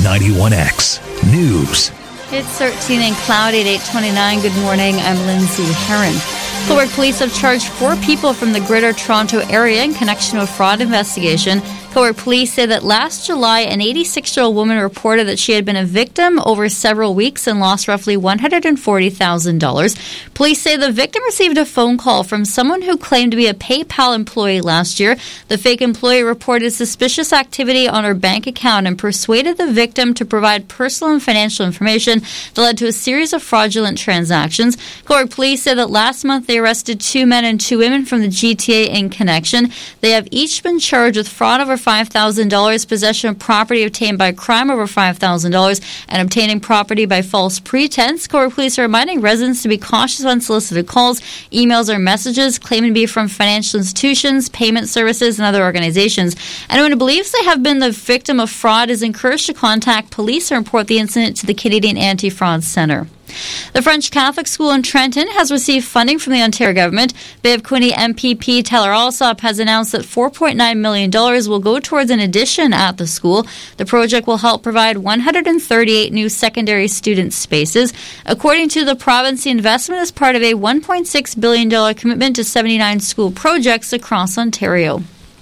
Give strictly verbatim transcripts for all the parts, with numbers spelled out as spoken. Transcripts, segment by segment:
ninety-one X News. It's thirteen and cloudy at eight twenty-nine. Good morning. I'm Lindsay Herron. Cobourg police have charged four people from the Greater Toronto area in connection to a fraud investigation. Cobourg police say that last July, an eighty-six-year-old woman reported that she had been a victim over several weeks and lost roughly one hundred forty thousand dollars. Police say the victim received a phone call from someone who claimed to be a PayPal employee last year. The fake employee reported suspicious activity on her bank account and persuaded the victim to provide personal and financial information that led to a series of fraudulent transactions. Cobourg police say that last month they arrested two men and two women from the G T A in connection. They have each been charged with fraud over five thousand dollars, possession of property obtained by crime over five thousand dollars, and obtaining property by false pretense. Cobourg police are reminding residents to be cautious of unsolicited calls, emails, or messages claiming to be from financial institutions, payment services, and other organizations. Anyone who believes they have been the victim of fraud is encouraged to contact police or report the incident to the Canadian Anti-Fraud Centre. The French Catholic School in Trenton has received funding from the Ontario government. Bay of Quinte M P P Taylor Alsop has announced that four point nine million dollars will go towards an addition at the school. The project will help provide one hundred thirty-eight new secondary student spaces. According to the province, the investment is part of a one point six billion dollars commitment to seventy-nine school projects across Ontario.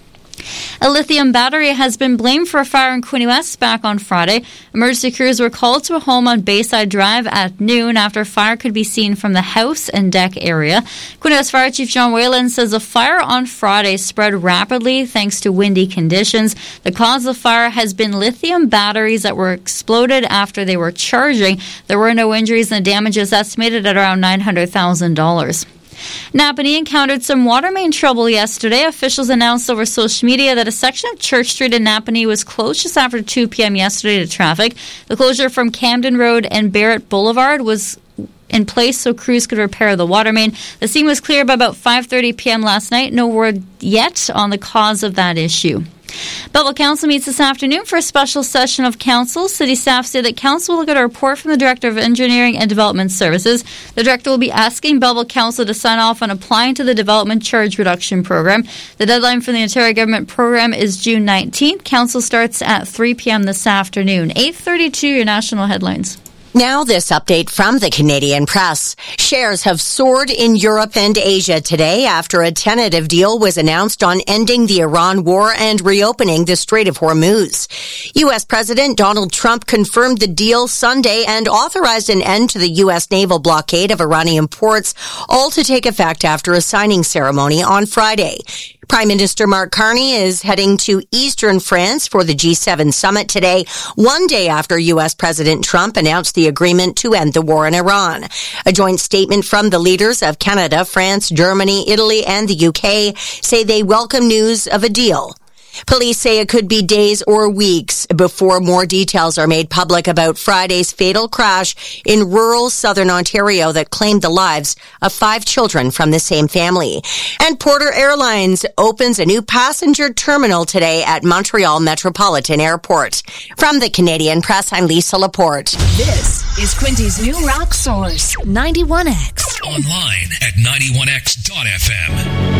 A lithium battery has been blamed for a fire in Quinte West back on Friday. Emergency crews were called to a home on Bayside Drive at noon after fire could be seen from the house and deck area. Quinte West Fire Chief John Whalen says the fire on Friday spread rapidly thanks to windy conditions. The cause of the fire has been lithium batteries that were exploded after they were charging. There were no injuries and the damage is estimated at around nine hundred thousand dollars. Napanee encountered some water main trouble yesterday. Officials announced over social media that a section of Church Street in Napanee was closed just after two p.m. yesterday to traffic. The closure from Camden Road and Barrett Boulevard was in place so crews could repair the water main. The scene was cleared by about five thirty p.m. last night. No word yet on the cause of that issue. Belleville Council meets this afternoon for a special session of council. City staff say that council will get a report from the Director of Engineering and Development Services. The director will be asking Belleville Council to sign off on applying to the Development Charge Reduction Program. The deadline for the Ontario Government program is June nineteenth. Council starts at three p.m. this afternoon. eight thirty-two, your national headlines. Now this update from the Canadian Press. Shares have soared in Europe and Asia today after a tentative deal was announced on ending the Iran war and reopening the Strait of Hormuz. U S. President Donald Trump confirmed the deal Sunday and authorized an end to the U S naval blockade of Iranian ports, all to take effect after a signing ceremony on Friday. Prime Minister Mark Carney is heading to eastern France for the G seven summit today, one day after U S. President Trump announced the agreement to end the war in Iran. A joint statement from the leaders of Canada, France, Germany, Italy, and the U K say they welcome news of a deal. Police say it could be days or weeks before more details are made public about Friday's fatal crash in rural southern Ontario that claimed the lives of five children from the same family. And Porter Airlines opens a new passenger terminal today at Montreal Metropolitan Airport. From the Canadian Press, I'm Lisa Laporte. This is Quinty's new rock source, ninety-one X. Online at ninety-one x dot f m.